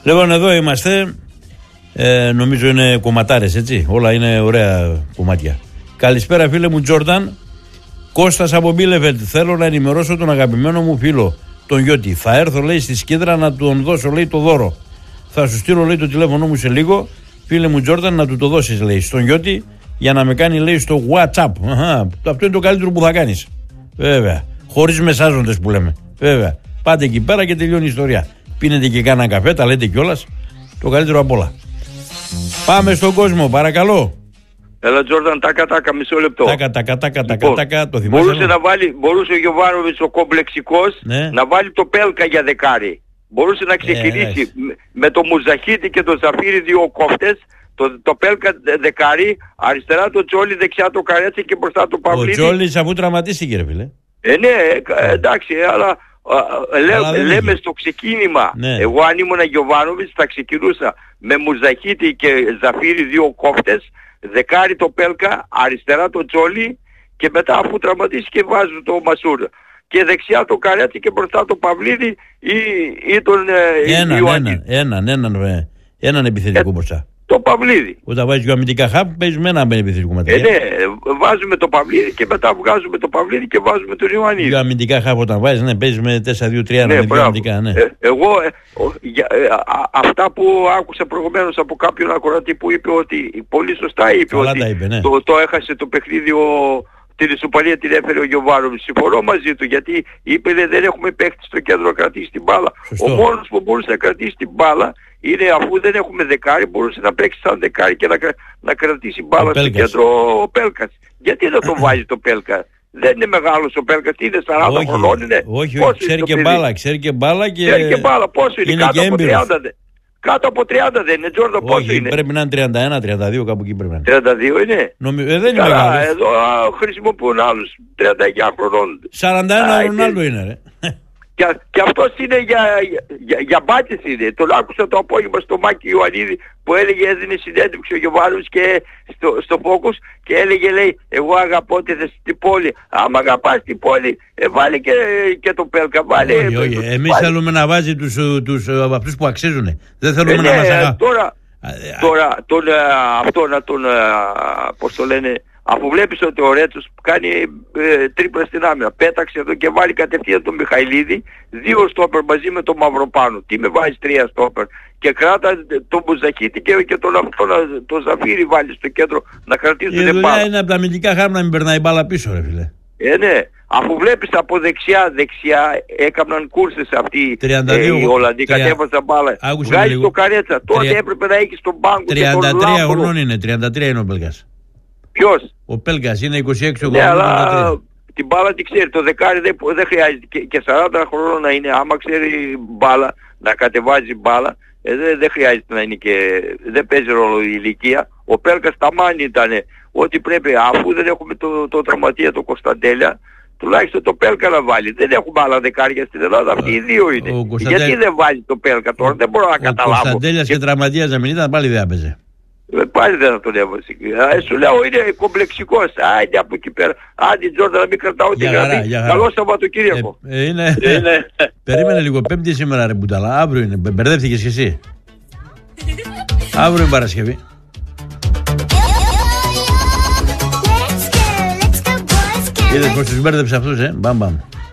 Λοιπόν, εδώ είμαστε. Νομίζω είναι κομματάρες, έτσι. Όλα είναι ωραία κομμάτια. Καλησπέρα, φίλε μου Τζόρνταν. Κώστας από Μπίλεβελτ. Θέλω να ενημερώσω τον αγαπημένο μου φίλο, τον Γιώτη. Θα έρθω, λέει, στη Σκίδρα να του δώσω, λέει, το δώρο. Θα σου στείλω, λέει, το τηλέφωνο μου σε λίγο. Φίλε μου Τζόρνταν, να του το δώσεις, λέει, στον Γιώτη, για να με κάνει, λέει, στο WhatsApp. Αυτό είναι το καλύτερο που θα κάνεις. Βέβαια. Χωρίς μεσάζοντες που λέμε. Βέβαια. Πάτε εκεί πέρα και τελειώνει η ιστορία. Πίνετε και κάνα καφέ, τα λέτε κιόλας. Το καλύτερο απ' όλα. Πάμε στον κόσμο, παρακαλώ. Έλα, Τζόρνταν, τάκα, μισό λεπτό. Τάκα, το θυμάσαι. Μπορούσε ο Γιωβάνοβιτς ο κομπλεξικός, ναι, να βάλει το Πέλκα για δεκάρι. Μπορούσε να ξεκινήσει με το Μουζαχίτη και το Ζαφίρι, δύο κόφτες. Το Πέλκα δεκάρι, αριστερά το Τζόλι, δεξιά το Καρέτσι και μπροστά το Παυλίδη. Ο Τζόλις αφού τραυματίστηκε, ρε φίλε. Ναι, εντάξει, αλλά λέμε στο ξεκίνημα, ναι, εγώ αν ήμουν Γιωβάνοβιτς θα ξεκινούσα με Μουζαχίτη και Ζαφίρι, δύο κόφτες, δεκάρι το Πέλκα, αριστερά το Τζόλι και μετά αφού τραυματίστηκε βάζω το Μασούρ. Και δεξιά το Καρέτσι και μπροστά το Παυλίδη ή τον Ιωάννη. Έναν επιθετικό μπροστά. Το Παυλίδη. Όταν βάζεις αμυντικά χάπ, παίζεις με έναν επιθετικό ματέρα. Ναι, βάζουμε το Παυλίδη και μετά βγάζουμε το Παυλίδη και βάζουμε τον Ιωάννη. Δύο αμυντικά χάπ όταν βάζεις, ναι, παίζεις με 4-2-3, ναι, με δύο αμυντικά, ναι. Εγώ αυτά που άκουσα προηγουμένως από κάποιον ακροατή που είπε ότι, πολύ σωστά είπε, καλά ότι είπε, ναι, το έχασε το παιχνίδι την ισοπαλία την έφερε ο Γιωβάνοβιτς. Συμφωνώ μαζί του, γιατί είπε δεν έχουμε παίχτη στο κέντρο να κρατήσει την μπάλα. Σωστό. Ο μόνος που μπορούσε να κρατήσει την μπάλα είναι, αφού δεν έχουμε δεκάρι, μπορούσε να παίξει σαν δεκάρι και να κρατήσει μπάλα στο κέντρο ο Πέλκας. Γιατί δεν το βάζει το Πέλκα? Δεν είναι μεγάλος ο Πέλκας, είναι 40 χρονών, είναι. Όχι, ξέρει και μπάλα και πόσο είναι, κάτω από 30. Κάτω από 30 δεν είναι, Τζόρνταν, πόσο είναι? Πρέπει να είναι 31-32, κάπου εκεί πρέπει να είναι. 32 είναι. Δεν είναι μεγάλος. Εδώ χρησιμοποιούν άλλους 39 χρονών. 41 Ρονάλντο είναι, ρε. Και αυτός είναι για μπάτες είναι. Τον άκουσα το απόγευμα στο Μάκη Ιωαννίδη που έλεγε, έδινε συνέντευξη ο Γιωβάνοβιτς και στο Focus και έλεγε, λέει, εγώ αγαπώ τη την πόλη. Άμα αγαπάς την πόλη, βάλε και το Πέλκα. Όχι. Εμείς θέλουμε να βάζει αυτούς που αξίζουν. Δεν θέλουμε να μας αγαπά. Τώρα να τον, πώς το λένε, αφού βλέπεις ότι ο Ρέτσος κάνει τρίπλα στην άμυνα, πέταξε εδώ και βάλει κατευθείαν τον Μιχαηλίδη, δύο στόπερ μαζί με τον Μαυροπάνο. Τι με βάζεις τρία στόπερ? Και κράτα τον Μπουζακίτη και τον Ζαφίρι βάλει στο κέντρο να κρατήσουν την μπάλα. Η δουλειά είναι από τα αμυντικά χάρη να μην περνάει μπάλα πίσω, ρε φίλε. Ναι. Αφού βλέπεις από δεξιά έκαναν κούρσες αυτοί οι Ολλανδοί, κατέβασαν μπάλα. Βγάζεις το Καρέτσα, τότε έπρεπε να έχεις τον πάγκο και τον Λάμπολο. 33 χρονών είναι, 33 είναι ο Πέλκας. Ποιος? Ο Πέλκας είναι 26 Ναι, αλλά την μπάλα την ξέρει. Το δεκάρι δεν χρειάζεται και 40 χρονών να είναι. Άμα ξέρει μπάλα, να κατεβάζει μπάλα, δεν χρειάζεται να είναι και δεν παίζει ρόλο η ηλικία. Ο Πέλκας ταμάνι ήταν ότι πρέπει, αφού δεν έχουμε το τραυματία το Κωνσταντέλια, τουλάχιστον το Πέλκα να βάλει. Δεν έχουμε άλλα δεκάρια στην Ελλάδα, αυτοί οι δύο είναι. Γιατί δεν βάλει το Πέλκα τώρα, δεν μπορώ να καταλάβω. Ο Κωνσταντέλιας και τραυματίας να μην ήταν, πάλι δεν έπαιζε. Πάλι δεν θα τον έβασε. Σου λέω είναι κομπλεξικός. Άντε από εκεί πέρα. Άντε Τζόρνταν, να μην κρατάω τη γραμμή. Καλό Σαββατοκύριακο. Περίμενε λίγο, Πέμπτη σήμερα, ρε Μπουταλά. Αύριο είναι. Μπερδεύτηκες κι εσύ. Αύριο είναι Παρασκευή. Είδες πως τους μπέρδεψε αυτούς, μπαμ.